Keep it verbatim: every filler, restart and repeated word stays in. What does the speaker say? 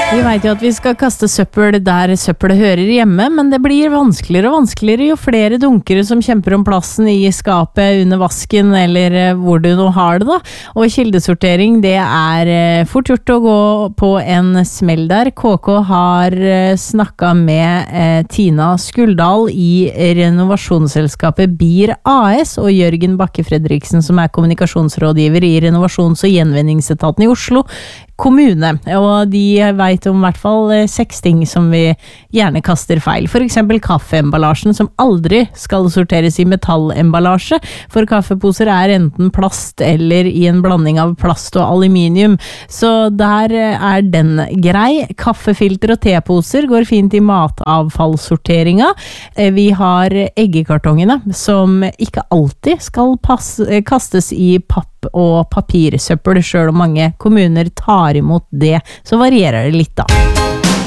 Vi vet jo at vi skal kaste søppel der søppel hører hjemme, men det blir vanskeligere og vanskeligere jo flere dunkere som kjemper om plassen i skapet under vasken, eller hvor du nå har det da. Og kildesortering, det er fort gjort å gå på en smell der. K K har snakket med eh, Tina Skuldal i renovasjonsselskapet BIR A S og Jørgen Bakke Fredriksen, som er kommunikasjonsrådgiver i Renovasjons- og Gjenvinningsetaten i Oslo kommune, og de vet om i hvert fall seks ting som vi gjerne kaster feil. For eksempel kaffeemballasjen, som aldri skal sorteres i metallemballasje, for kaffeposer er enten plast eller i en blanding av plast og aluminium, så der er den grei. Kaffefilter og teposer går fint i matavfallssorteringa. Vi har eggekartongene, som ikke alltid skal passe, kastes i papp og papirsøppel, selv om mange kommuner tar imot det, så varierer det litt da.